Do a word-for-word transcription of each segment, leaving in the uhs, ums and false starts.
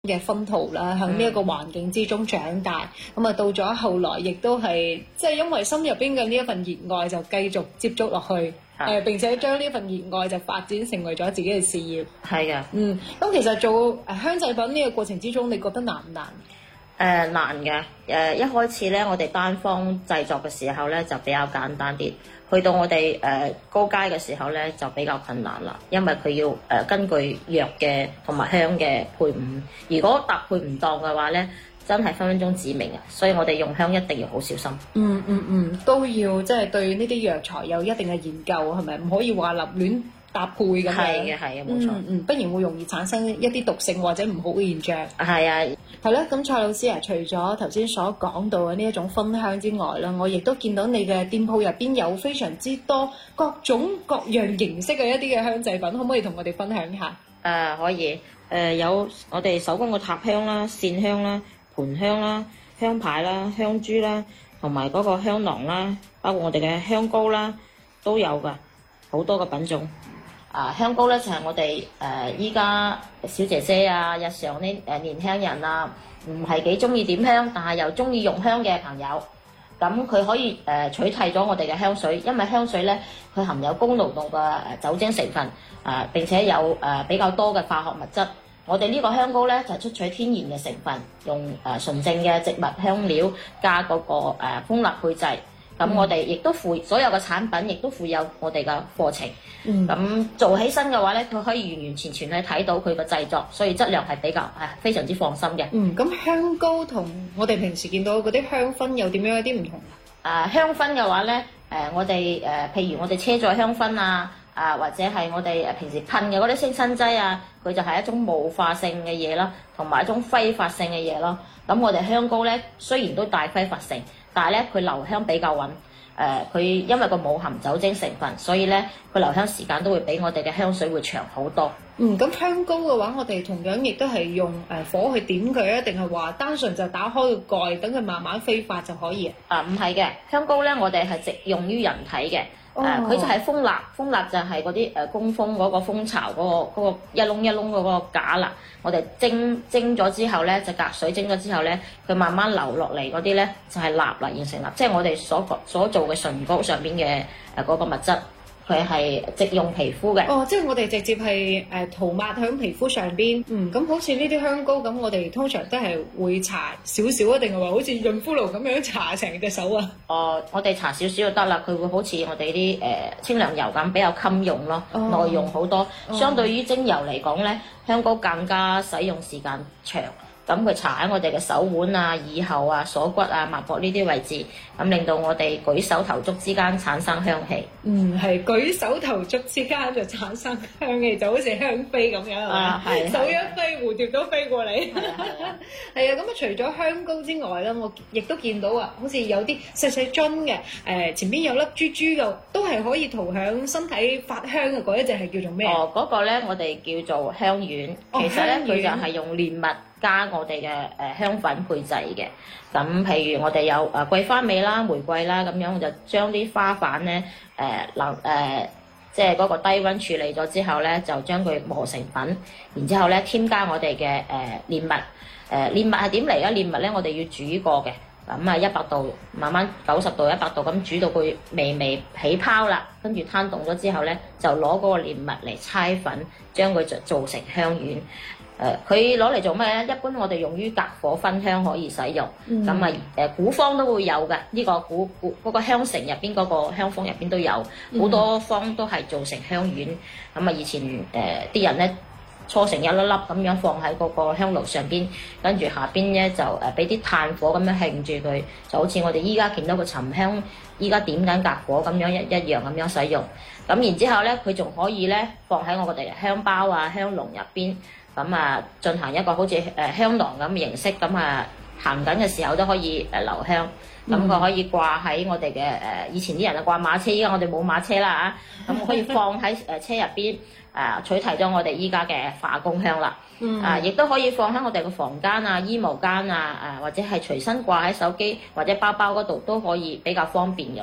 嘅薰陶啦，喺呢一個環境之中長大，咁啊、嗯、到咗後來，亦都係即係因為心入邊嘅呢一份熱愛，就繼續接觸落去，誒、呃、並且將呢份熱愛就發展成為咗自己嘅事業。 係嘅， 嗯，咁其實做誒香製品呢個過程之中，你覺得難唔難？ 誒、呃、難嘅，誒、呃、一開始咧，我哋單方製作嘅時候咧就比較簡單啲，去到我哋誒、呃、高階嘅時候咧就比較困難啦，因為佢要誒、呃、根據藥嘅同埋香嘅配伍，如果搭配唔當嘅話咧，真係分分鐘致命啊！所以我哋用香一定要好小心。 嗯嗯嗯，都要即係對呢啲藥材有一定嘅研究，係咪？唔可以話立亂搭配咁樣。 係嘅，係嘅，冇錯。 嗯嗯，不然會容易產生一啲毒性或者唔好嘅現象。 係啊。 係啦，咁蔡老師啊，除咗頭先所講到嘅呢一種薰香之外啦，我亦都見到你嘅店鋪入邊有非常之多各種各樣形式嘅一啲嘅香製品，可唔可以同我哋分享下？誒、 呃，可以。誒、呃，有我哋手工嘅塔香啦、線香啦、盤香啦、香牌啦、香珠啦，同埋嗰個香囊啦，包括我哋嘅香膏啦，都有噶，好多個品種。啊，香膏咧就係、是、我哋誒依家小姐姐啊，日常呢誒年輕人啊，唔係幾中意點香，但係又中意用香嘅朋友，咁佢可以誒、呃、取替咗我哋嘅香水，因為香水咧佢含有高濃度嘅酒精成分，啊、呃、並且有誒、呃、比較多嘅化學物質。我哋呢個香膏咧就出取天然嘅成分，用誒、呃、純正嘅植物香料加嗰、那個誒、呃、蜂蠟配製。咁、嗯、我哋亦都附所有嘅產品，亦都附有我哋嘅課程。咁、嗯、做起身嘅話咧，佢可以完完全全去睇到佢個製作，所以質量係比較係非常之放心嘅。 嗯，咁香膏同我哋平時見到嗰啲香薰有點樣有啲唔同啊？ 啊、呃，香薰嘅話咧，誒、呃、我哋誒、呃、譬如我哋車載香薰啊，啊、呃、或者係我哋誒平時噴嘅嗰啲清新劑啊，佢就係一種霧化性嘅嘢啦，同埋一種揮發性嘅嘢咯。咁我哋香膏咧雖然都帶揮發性，但係咧佢留香比較穩。誒佢、呃、因為個冇含酒精成分，所以咧佢留香時間都會比我哋嘅香水會長好多。 嗯，咁香膏嘅話，我哋同樣亦都係用誒、呃、火去點佢啊，定係話單純就打開個蓋，等佢慢慢揮發就可以啊？ 啊，唔係嘅，香膏咧我哋係直用於人體嘅。誒、呃，佢、哦、就係蜂蠟，蜂蠟就係嗰啲誒工蜂嗰個蜂巢嗰、嗰個嗰個一窿一窿嗰個架啦。我哋蒸蒸咗之後咧，就隔水蒸咗之後咧，佢慢慢流落嚟嗰啲咧就係蠟啦，形成蠟，即係我哋所所做嘅唇膏上邊嘅誒嗰個物質。佢係直用皮膚嘅。 哦，即係我哋直接係誒塗抹喺皮膚上邊。嗯，咁好似呢啲香膏咁，我哋通常都係會搽少少啊，定係話好似潤膚露咁樣搽成隻手啊？ 哦，我哋搽少少就得啦，佢會好似我哋啲誒清涼油咁比較襟用咯，耐、哦、用好多。哦、相對於精油嚟講咧，香膏更加使用時間長。咁佢搽喺我哋嘅手腕啊、耳後啊、鎖骨啊、脈搏呢啲位置，咁令到我哋舉手投足之間產生香氣。 嗯，係舉手投足之間就產生香氣，就好似香飛咁樣啊，係手一飛，蝴蝶都飛過嚟。係啊，係啊。咁啊，除咗香膏之外咧，我亦都見到啊，好似有啲細細樽嘅，誒、呃、前邊有粒珠珠嘅，都係可以塗響身體發香嘅嗰一隻係叫做咩？哦， 嗰、那個咧我哋叫做香丸，其實咧佢、哦、就係用蓮物加我哋嘅誒香粉配製嘅。咁譬如我哋有誒桂花味啦、玫瑰啦咁樣，我就將啲花瓣咧誒能誒即係嗰個低溫處理咗之後咧，就將佢磨成粉，然之後咧添加我哋嘅誒蓮物。誒蓮物係點嚟啊？蓮物咧我哋要煮過嘅，咁啊一百度慢慢九十度一百度咁煮到佢微微起泡啦，跟住攤凍咗之後咧，就攞嗰個蓮物嚟搓粉，將佢就做成香丸。誒佢攞嚟做咩咧？一般我哋用於隔火熏香可以使用，咁啊誒古方都會有嘅，呢、這個古古嗰、那個香城入邊嗰個香風入邊都有，好、嗯、多方都係做成香丸。咁啊以前誒啲、呃、人咧搓成一粒粒咁樣放喺嗰個香爐上邊，跟住下邊咧就誒俾啲炭火咁樣興住佢，就好似我哋依家見到個沉香，依家點緊隔火咁樣一一樣咁樣使用。咁然之後咧，佢仲可以咧放喺我哋嘅香包啊、香籠入邊。咁啊，進行一個好似誒香囊咁形式，咁啊行緊嘅時候都可以誒留香。咁佢、嗯、可以掛喺我哋嘅誒以前啲人啊掛馬車，依家我哋冇馬車啦嚇。咁可以放喺誒車入邊，誒取替咗我哋依家嘅化工香啦。嗯、啊，亦都可以放喺我哋嘅房間啊、衣帽間啊，誒或者係隨身掛喺手機或者包包嗰度都可以比較方便嘅啦。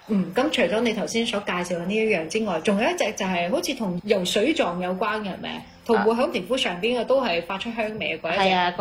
嗯，咁除咗你頭先所介紹嘅呢一樣之外，仲有一隻就係好似同游水狀有關嘅係咪？同會喺皮膚上邊嘅都係發出香味嘅嗰一隻。 係啊。